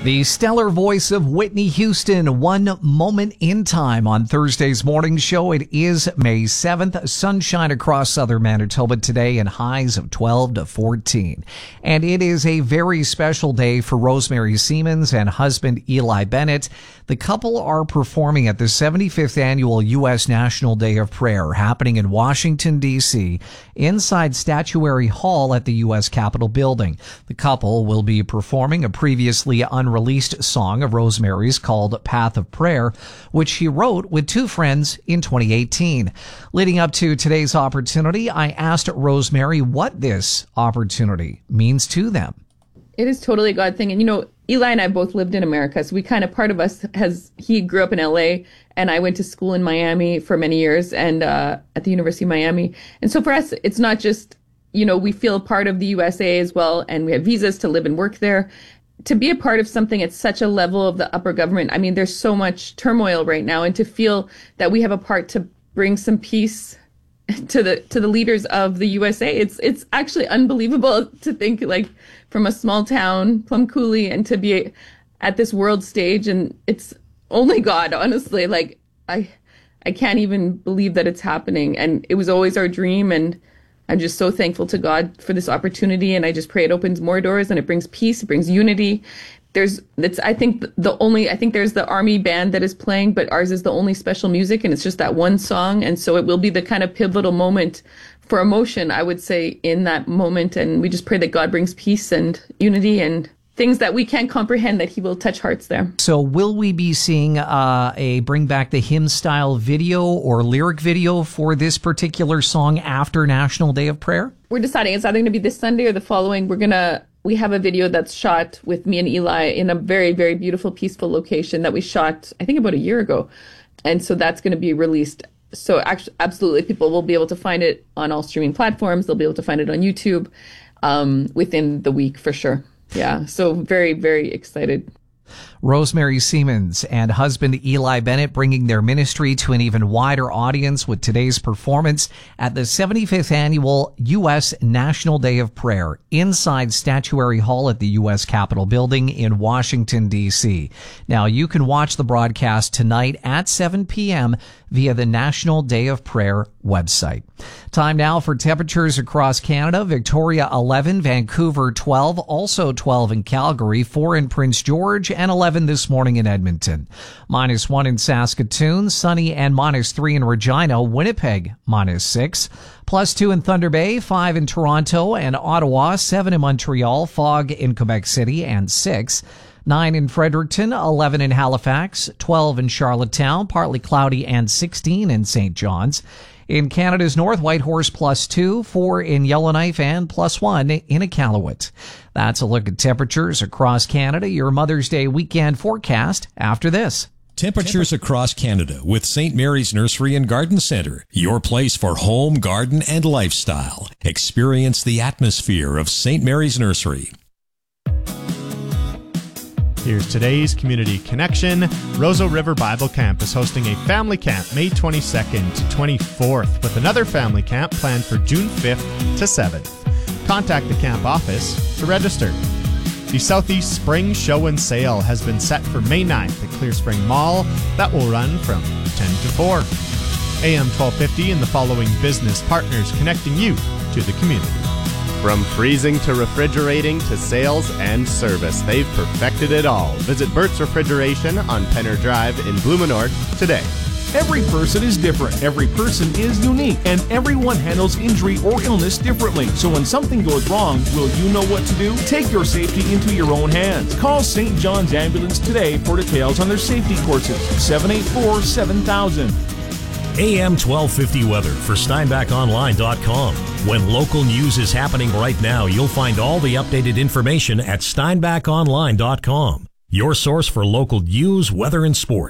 The stellar voice of Whitney Houston, One Moment in Time on Thursday's morning show. It is May 7th. Sunshine across southern Manitoba today and highs of 12 to 14. And it is a very special day for Rosemary Siemens and husband Eli Bennett. The couple are performing at the 75th annual U.S. National Day of Prayer happening in Washington, D.C. inside Statuary Hall at the U.S. Capitol building. The couple will be performing a previously unreleased song of Rosemary's called Path of Prayer, which she wrote with two friends in 2018. Leading up to today's opportunity, I asked Rosemary what this opportunity means to them. It is totally a God thing. And, Eli and I both lived in America. So part of us he grew up in LA and I went to school in Miami for many years and at the University of Miami. And so for us, it's not just, we feel part of the USA as well. And we have visas to live and work there. To be a part of something at such a level of the upper government, there's so much turmoil right now. And to feel that we have a part to bring some peace to the leaders of the USA, it's actually unbelievable to think from a small town, Plum Coulee, and to be at this world stage, and it's only God, honestly. I can't even believe that it's happening, and it was always our dream, and I'm just so thankful to God for this opportunity, and I just pray it opens more doors and it brings peace, it brings unity. I think there's the army band that is playing, but ours is the only special music, and it's just that one song. And so it will be the kind of pivotal moment for emotion, I would say, in that moment. And we just pray that God brings peace and unity and things that we can't comprehend, that he will touch hearts there. So will we be seeing a Bring Back the Hymn style video or lyric video for this particular song after National Day of Prayer? We're deciding it's either going to be this Sunday or the following. We have a video that's shot with me and Eli in a very, very beautiful, peaceful location that we shot, I think, about a year ago. And so that's going to be released. So actually, absolutely, people will be able to find it on all streaming platforms. They'll be able to find it on YouTube within the week for sure. Yeah, so very, very excited. Rosemary Siemens and husband Eli Bennett bringing their ministry to an even wider audience with today's performance at the 75th annual U.S. National Day of Prayer inside Statuary Hall at the U.S. Capitol building in Washington, D.C. Now, you can watch the broadcast tonight at 7 p.m. via the National Day of Prayer website. Time now for temperatures across Canada. Victoria 11, Vancouver 12, also 12 in Calgary, 4 in Prince George, and 11 this morning in Edmonton. -1 in Saskatoon, sunny, and -3 in Regina. Winnipeg -6, +2 in Thunder Bay, 5 in Toronto and Ottawa, 7 in Montreal, fog in Quebec City, and 6. 9 in Fredericton, 11 in Halifax, 12 in Charlottetown, partly cloudy, and 16 in St. John's. In Canada's north, Whitehorse +2, 4 in Yellowknife, and +1 in Iqaluit. That's a look at temperatures across Canada. Your Mother's Day weekend forecast after this. Temperatures across Canada with St. Mary's Nursery and Garden Centre. Your place for home, garden, and lifestyle. Experience the atmosphere of St. Mary's Nursery. Here's today's Community Connection. Roseau River Bible Camp is hosting a family camp May 22nd to 24th with another family camp planned for June 5th to 7th. Contact the camp office to register. The Southeast Spring Show and Sale has been set for May 9th at Clear Spring Mall. That will run from 10 to 4. AM 1250 and the following business partners connecting you to the community. From freezing to refrigerating to sales and service, they've perfected it all. Visit Burt's Refrigeration on Penner Drive in Blumenort today. Every person is different, every person is unique, and everyone handles injury or illness differently. So when something goes wrong, will you know what to do? Take your safety into your own hands. Call St. John's Ambulance today for details on their safety courses. 784-7000. AM 1250 weather for SteinbachOnline.com. When local news is happening right now, you'll find all the updated information at SteinbachOnline.com. Your source for local news, weather, and sports.